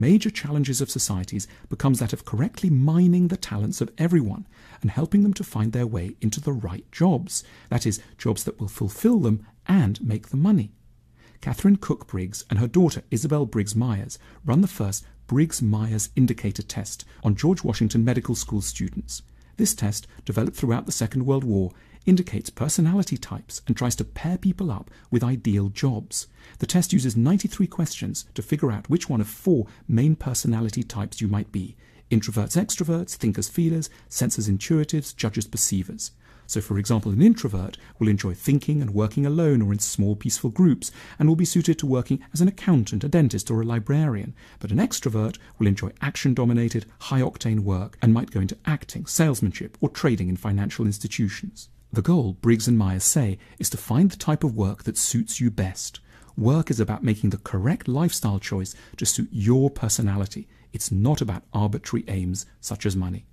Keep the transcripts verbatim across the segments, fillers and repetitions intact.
Major challenges of societies becomes that of correctly mining the talents of everyone and helping them to find their way into the right jobs, that is, jobs that will fulfill them and make them money. Catherine Cook Briggs and her daughter Isabel Briggs Myers run the first Briggs-Myers Indicator Test on George Washington Medical School students. This test, developed throughout the Second World War, indicates personality types and tries to pair people up with ideal jobs. The test uses ninety-three questions to figure out which one of four main personality types you might be: introverts, extroverts, thinkers, feelers, sensors, intuitives, judges, perceivers. So, for example, an introvert will enjoy thinking and working alone or in small, peaceful groups, and will be suited to working as an accountant, a dentist, or a librarian. But an extrovert will enjoy action-dominated, high-octane work and might go into acting, salesmanship, or trading in financial institutions. The goal, Briggs and Myers say, is to find the type of work that suits you best. Work is about making the correct lifestyle choice to suit your personality. It's not about arbitrary aims such as money.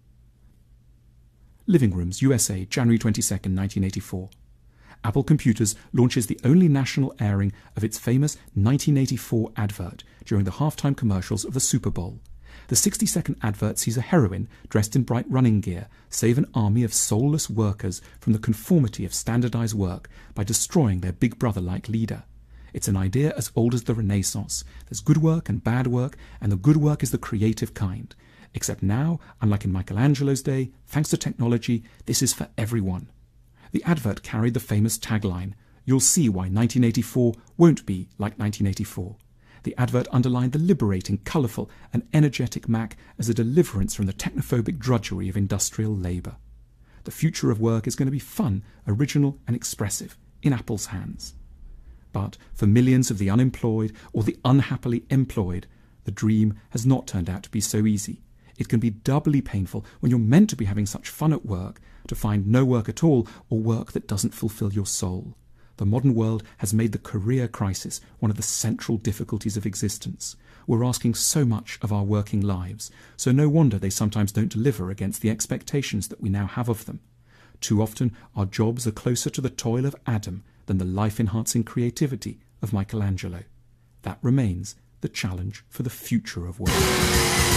Living Rooms, U S A, January twenty-second, nineteen eighty-four. Apple Computers launches the only national airing of its famous nineteen eighty-four advert during the halftime commercials of the Super Bowl. The sixty-second advert sees a heroine dressed in bright running gear save an army of soulless workers from the conformity of standardized work by destroying their big brother-like leader. It's an idea as old as the Renaissance. There's good work and bad work, and the good work is the creative kind. Except now, unlike in Michelangelo's day, thanks to technology, this is for everyone. The advert carried the famous tagline, "You'll see why nineteen eighty-four won't be like nineteen eighty-four." The advert underlined the liberating, colourful and energetic Mac as a deliverance from the technophobic drudgery of industrial labour. The future of work is going to be fun, original and expressive, in Apple's hands. But for millions of the unemployed or the unhappily employed, the dream has not turned out to be so easy. It can be doubly painful when you're meant to be having such fun at work to find no work at all or work that doesn't fulfill your soul. The modern world has made the career crisis one of the central difficulties of existence. We're asking so much of our working lives, so no wonder they sometimes don't deliver against the expectations that we now have of them. Too often our jobs are closer to the toil of Adam than the life-enhancing creativity of Michelangelo. That remains the challenge for the future of work.